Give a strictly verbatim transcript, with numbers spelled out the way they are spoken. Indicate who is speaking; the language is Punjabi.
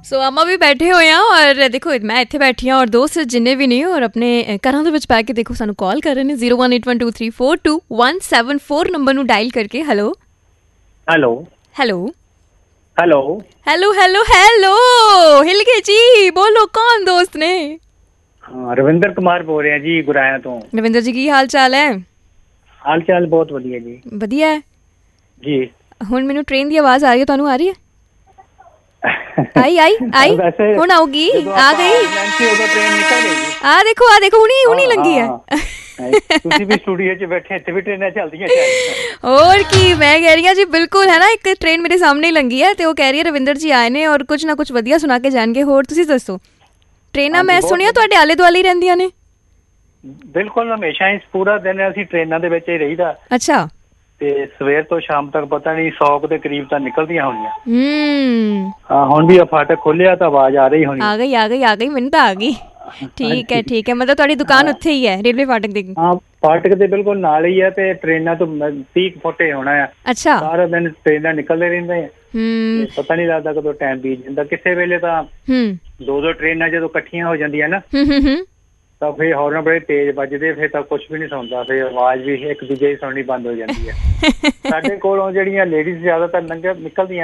Speaker 1: ਸੋ ਆਪਾਂ ਵੀ ਬੈਠੇ ਹੋਏ ਹਾਂ ਔਰ ਦੇਖੋ ਮੈਂ ਇੱਥੇ ਬੈਠੀ ਹਾਂ ਔਰ ਦੋਸਤ ਜਿੰਨੇ ਵੀ ਨੇ ਔਰ ਆਪਣੇ ਘਰਾਂ ਦੇ ਵਿੱਚ ਬੈ ਕੇ ਦੇਖੋ ਸਾਨੂੰ ਕਾਲ ਕਰ ਰਹੇ ਨੇ zero one eight one two three four two one seven four number ਨੂੰ ਡਾਇਲ ਕਰਕੇ। Hello
Speaker 2: hello
Speaker 1: hello
Speaker 2: hello
Speaker 1: hello hello hello ਹਿਲ ਗਏ ਜੀ। ਬੋਲੋ ਕੌਣ ਦੋਸਤ ਨੇ?
Speaker 2: ਹਾਂ ਰਵਿੰਦਰ ਕੁਮਾਰ ਬੋਲ ਰਿਹਾ ਜੀ ਗੁਰਾਇਆ ਤੋਂ।
Speaker 1: ਰਵਿੰਦਰ ਜੀ ਕੀ ਹਾਲ ਚਾਲ ਹੈ?
Speaker 2: ਹਾਲ ਚਾਲ ਬਹੁਤ ਵਧੀਆ ਜੀ।
Speaker 1: ਵਧੀਆ ਹੈ
Speaker 2: ਜੀ।
Speaker 1: ਹੁਣ ਮੈਨੂੰ ਟ੍ਰੇਨ ਦੀ ਆਵਾਜ਼ ਆ ਰਹੀ ਹੈ, ਤੁਹਾਨੂੰ ਆ ਰਹੀ ਹੈ? ਆਈ ਆਈ ਆਈ ਹੁਣ ਆਊਗੀ ਆ ਗਈ। ਆ ਦੇਖੋ ਆ ਦੇਖੋ ਹੁਣੀ ਹੁਣੀ ਲੰਗੀ ਹੈ।
Speaker 2: ਤੁਸੀਂ ਵੀ ਸਟੂਡੀਓ 'ਚ ਬੈਠੇ ਇੱਥੇ ਵੀ ਟ੍ਰੇਨਾਂ ਚੱਲਦੀਆਂ।
Speaker 1: ਹੋਰ ਕੀ ਮੈਂ ਕਹਿ ਰਹੀ ਹਾਂ ਜੀ ਬਿਲਕੁਲ ਹੈ ਨਾ। ਇੱਕ ਟ੍ਰੇਨ ਮੇਰੇ ਸਾਹਮਣੇ ਲੰਗੀ ਹੈ ਤੇ ਉਹ ਕਹਿ ਰਹੀ ਹੈ ਰਵਿੰਦਰ ਜੀ ਆਏ ਨੇ ਔਰ ਕੁਛ ਨਾ ਕੁਛ ਵਧੀਆ ਸੁਣਾ ਕੇ ਜਾਣਗੇ। ਹੋਰ ਤੁਸੀਂ ਦੱਸੋ? ਟ੍ਰੇਨਾਂ ਮੈਂ ਸੁਣਿਆ ਤੁਹਾਡੇ ਆਲੇ ਦੁਆਲੇ ਹੀ ਰਹਿੰਦੀਆਂ ਨੇ।
Speaker 2: ਬਿਲਕੁਲ ਹਮੇਸ਼ਾ ਹੀ ਪੂਰਾ ਦਿਨ ਅਸੀਂ ਟ੍ਰੇਨਾਂ ਦੇ ਵਿੱਚ ਹੀ ਰਹੀਦਾ।
Speaker 1: ਅੱਛਾ।
Speaker 2: ਤੇ ਸਵੇਰ ਤੋਂ ਸ਼ਾਮ ਤੱਕ ਪਤਾ ਨੀ ਸੌ ਕੁ ਦੇ ਕਰੀਬ ਤਾਂ ਨਿਕਲਦੀਆਂ ਹੋਣੀਆਂ।
Speaker 1: ਹਮ
Speaker 2: ਹਾਂ ਹੁਣ ਵੀ ਫਾਟਕ ਖੋਲਿਆ ਤਾਂ ਆਵਾਜ਼ ਆ ਰਹੀ ਹੋਣੀ।
Speaker 1: ਆ ਗਈ ਆ ਗਈ ਆ ਗਈ ਮੈਨੂੰ ਤਾਂ ਆ ਗਈ। ਠੀਕ ਹੈ ਠੀਕ ਹੈ ਮਤਲਬ ਤੁਹਾਡੀ ਦੁਕਾਨ ਉੱਥੇ ਹੀ ਹੈ ਰੇਲਵੇ ਫਾਟਕ ਦੀ?
Speaker 2: ਹਾਂ ਫਾਟਕ ਦੇ ਬਿਲਕੁਲ ਨਾਲ ਹੀ ਆ ਤੇ ਟ੍ਰੇਨਾਂ ਤੋਂ ਤੀਹ ਫੁੱਟ ਹੋਣਾ ਆ।
Speaker 1: ਅੱਛਾ।
Speaker 2: ਸਾਰਾ ਦਿਨ ਟ੍ਰੇਨਾਂ ਨਿਕਲਦੇ ਰਹਿੰਦੇ ਆ।
Speaker 1: ਹਮ
Speaker 2: ਪਤਾ ਨੀ ਲੱਗਦਾ ਕਦੋਂ ਟਾਈਮ ਬੀਤ ਜਾਂਦਾ। ਕਿਸੇ ਵੇਲੇ ਤਾਂ ਦੋ ਦੋ ਟ੍ਰੇਨਾਂ ਜਦੋਂ ਇਕੱਠੀਆਂ ਹੋ ਜਾਂਦੀਆਂ ਨਾ ਤਾਂ ਫਿਰ ਹੌਰਨ ਬੜੇ ਤੇਜ਼ ਵੱਜਦੇ ਫਿਰ ਤਾਂ ਕੁਛ ਵੀ ਨੀ ਸੁਣਦਾ। ਫਿਰ ਆਵਾਜ਼ ਵੀ ਇੱਕ ਦੂਜੇ ਦੀ ਸੁਣਨੀ ਬੰਦ ਹੋ ਜਾਂਦੀ ਹੈ। ਸਾਡੇ ਕੋਲੋਂ ਜਿਹੜੀਆਂ ਲੇਡੀਜ਼ ਜ਼ਿਆਦਾਤਰ ਲੰਘ ਨਿਕਲਦੀਆਂ